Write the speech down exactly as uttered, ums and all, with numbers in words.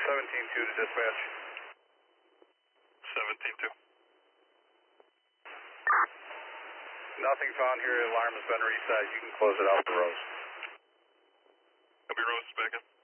seventeen two to dispatch. seventeen two. Nothing found here. Alarm has been reset. You can close it out for Rose. Copy, Rose, back in.